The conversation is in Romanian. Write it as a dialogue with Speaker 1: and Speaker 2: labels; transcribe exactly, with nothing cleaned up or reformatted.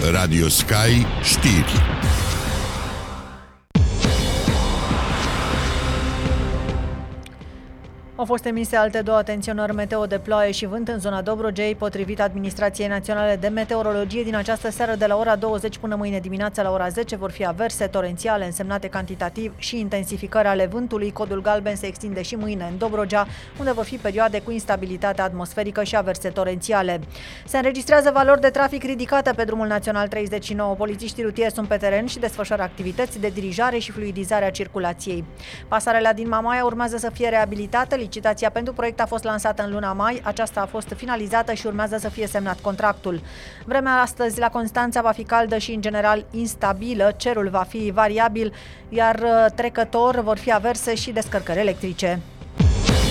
Speaker 1: Radio Sky Știri.
Speaker 2: Au fost emise alte două atenționări meteo de ploaie și vânt în zona Dobrogei, potrivit Administrației Naționale de Meteorologie. Din această seară, de la ora douăzeci până mâine dimineață la ora zece, vor fi averse torențiale însemnate cantitativ și intensificări ale vântului. Codul galben se extinde și mâine în Dobrogea, unde vor fi perioade cu instabilitate atmosferică și averse torențiale. Se înregistrează valori de trafic ridicate pe drumul național treizeci și nouă. Polițiștii rutieri sunt pe teren și desfășoară activități de dirijare și fluidizare a circulației. Pasarela din Mamaia urmează să fie reabilitată. Licitația pentru proiect a fost lansată în luna mai, aceasta a fost finalizată și urmează să fie semnat contractul. Vremea astăzi la Constanța va fi caldă și în general instabilă, cerul va fi variabil, iar trecător vor fi averse și descărcări electrice.